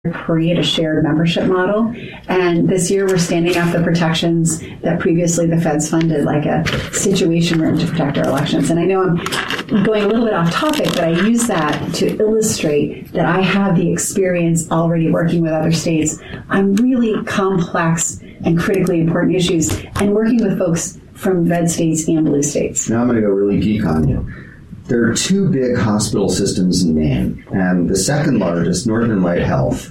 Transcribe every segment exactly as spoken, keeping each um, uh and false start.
create a shared membership model. And this year we're standing up the protections that previously the feds funded, like a situation room to protect our elections. And I know I'm going a little bit off topic, but I use that to illustrate that I have the experience already working with other states on really complex and critically important issues and working with folks from red states and blue states. Now I'm going to go really geek on you. There are two big hospital systems in Maine, and the second largest, Northern Light Health,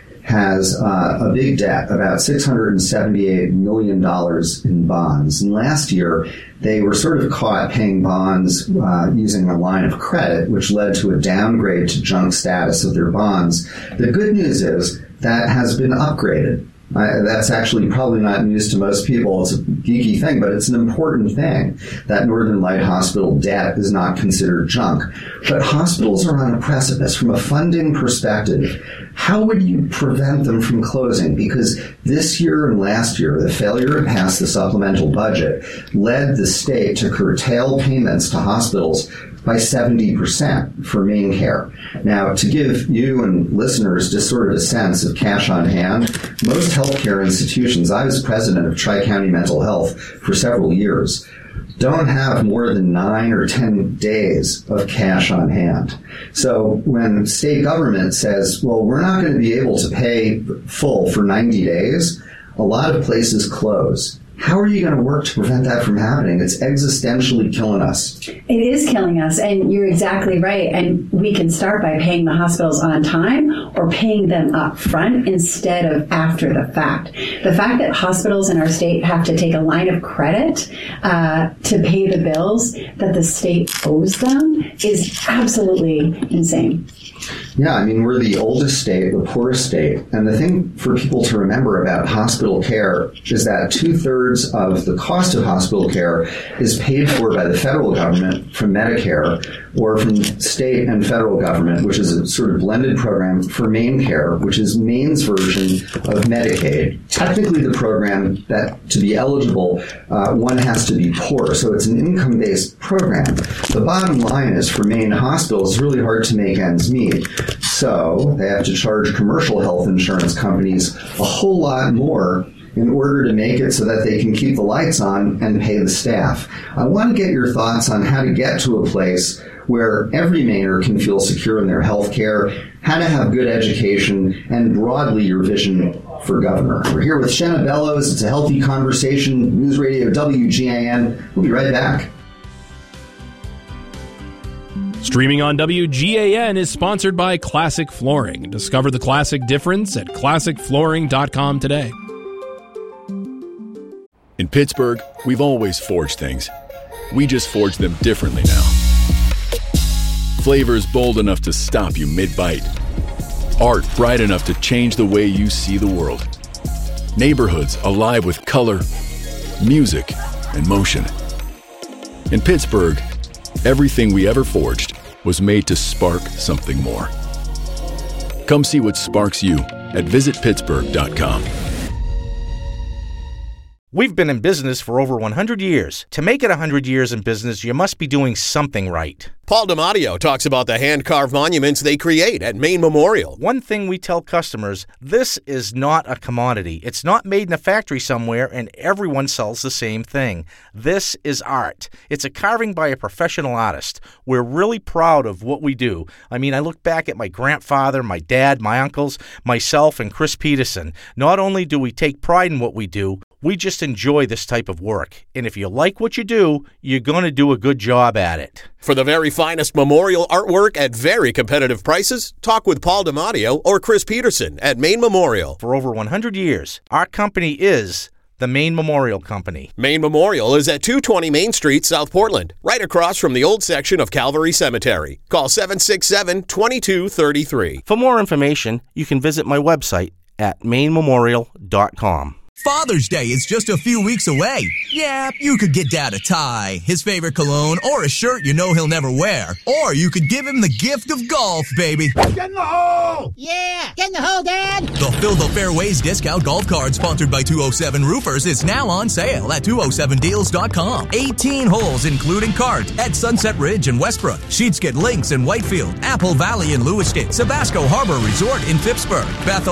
has uh, a big debt, about six hundred seventy-eight million dollars in bonds. And last year, they were sort of caught paying bonds uh, using a line of credit, which led to a downgrade to junk status of their bonds. The good news is that has been upgraded. Uh, that's actually probably not news to most people. It's a geeky thing, but it's an important thing that Northern Light Hospital debt is not considered junk. But hospitals are on a precipice. From a funding perspective, how would you prevent them from closing? Because this year and last year, the failure to pass the supplemental budget led the state to curtail payments to hospitals by seventy percent for Maine Care. Now, to give you and listeners just sort of a sense of cash on hand, most healthcare institutions, I was president of Tri-County Mental Health for several years, don't have more than nine or ten days of cash on hand. So when state government says, well, we're not going to be able to pay full for ninety days, a lot of places close. How are you going to work to prevent that from happening? It's existentially killing us. It is killing us, and you're exactly right. And we can start by paying the hospitals on time or paying them up front instead of after the fact. The fact that hospitals in our state have to take a line of credit uh, to pay the bills that the state owes them is absolutely insane. Yeah, I mean, we're the oldest state, the poorest state. And the thing for people to remember about hospital care is that two-thirds of the cost of hospital care is paid for by the federal government from Medicare or from state and federal government, which is a sort of blended program for Maine Care, which is Maine's version of Medicaid. Technically, the program that to be eligible, uh, one has to be poor. So it's an income-based program. The bottom line is for Maine hospitals, it's really hard to make ends meet. So they have to charge commercial health insurance companies a whole lot more in order to make it so that they can keep the lights on and pay the staff. I want to get your thoughts on how to get to a place where every Mainer can feel secure in their health care, how to have good education, and broadly your vision for governor. We're here with Shenna Bellows. It's a healthy conversation. News Radio W G A N. We'll be right back. Streaming on W G A N is sponsored by Classic Flooring. Discover the classic difference at classic flooring dot com today. In Pittsburgh, we've always forged things. We just forge them differently now. Flavors bold enough to stop you mid-bite. Art bright enough to change the way you see the world. Neighborhoods alive with color, music, and motion. In Pittsburgh, everything we ever forged was made to spark something more. Come see what sparks you at visit pittsburgh dot com. We've been in business for over one hundred years. To make it one hundred years in business, you must be doing something right. Paul DiMatteo talks about the hand-carved monuments they create at Maine Memorial. One thing we tell customers, this is not a commodity. It's not made in a factory somewhere and everyone sells the same thing. This is art. It's a carving by a professional artist. We're really proud of what we do. I mean, I look back at my grandfather, my dad, my uncles, myself, and Chris Peterson. Not only do we take pride in what we do, we just enjoy this type of work. And if you like what you do, you're going to do a good job at it. For the very finest memorial artwork at very competitive prices, talk with Paul DiMatteo or Chris Peterson at Maine Memorial. For over one hundred years, our company is the Maine Memorial Company. Maine Memorial is at two twenty Main Street, South Portland, right across from the old section of Calvary Cemetery. Call seven six seven, two two three three. For more information, you can visit my website at maine memorial dot com. Father's Day is just a few weeks away. Yeah, you could get Dad a tie, his favorite cologne, or a shirt you know he'll never wear. Or you could give him the gift of golf, baby. Get in the hole! Yeah, get in the hole, Dad! The Fill the Fairways discount golf card sponsored by two oh seven Roofers is now on sale at two oh seven deals dot com. eighteen holes including cart at Sunset Ridge in Westbrook, Sheetskin Links in Whitefield, Apple Valley in Lewiston, Sabasco Harbor Resort in Phippsburg, Bethel